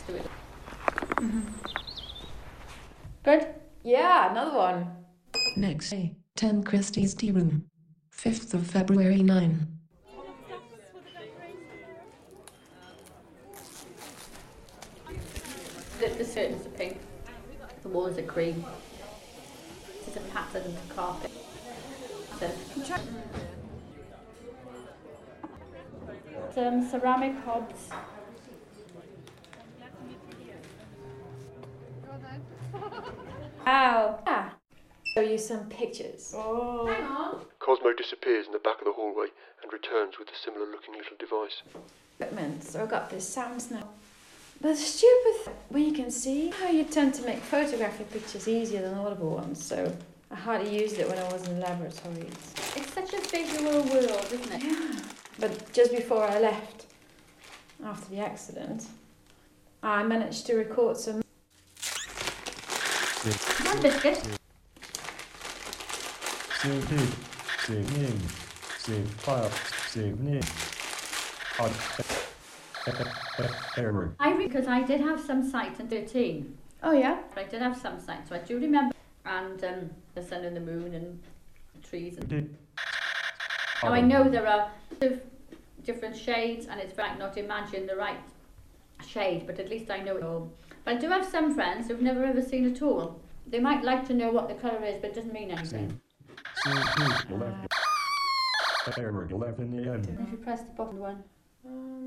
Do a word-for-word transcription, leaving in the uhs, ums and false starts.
next to it. Mm-hmm. Good? Yeah, another one. Next day, ten Christie's Tea Room. fifth of February nine. The, the curtains are pink. The walls are cream. This is a patterned carpet. So, some ceramic hobs. Ow. Yeah. Show you some pictures. Oh. Hang on. Cosmo disappears in the back of the hallway and returns with a similar looking little device. Equipment. So I've got this sounds now. But the stupid th- well, you can see how you tend to make photographic pictures easier than audible ones. So I hardly used it when I was in laboratories. It's such a visual world, isn't it? Yeah. But just before I left, after the accident, I managed to record some. One biscuit. Singing, singing, sing, fire, singing. Error. I because I did have some sight in thirteen. Oh yeah. I did have some sight, so I do remember. And um, the sun and the moon and the trees. And now I know there are different shades, and it's right not to imagine the right shade, but at least I know it all. But I do have some friends who've never ever seen it all. They might like to know what the colour is, but it doesn't mean anything. Error eleven a m. If you press the bottom one. Um,